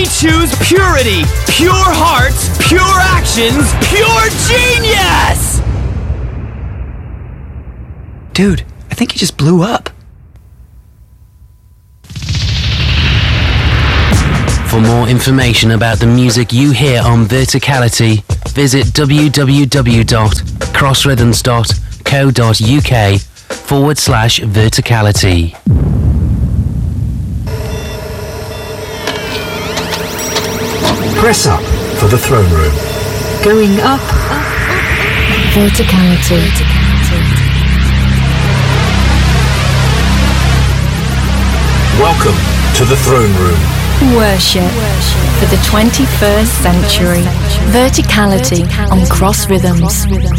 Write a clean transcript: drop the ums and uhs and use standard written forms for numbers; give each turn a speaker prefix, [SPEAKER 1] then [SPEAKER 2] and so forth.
[SPEAKER 1] choose purity, pure hearts, pure actions, pure genius!
[SPEAKER 2] Dude, I think he just blew up.
[SPEAKER 3] For more information about the music you hear on Verticality, visit www.crossrhythms.co.uk/verticality.
[SPEAKER 4] Press up for the throne room.
[SPEAKER 5] Going up. Verticality.
[SPEAKER 4] Welcome to the throne room.
[SPEAKER 5] Worship for the 21st century. Verticality on Cross Rhythms.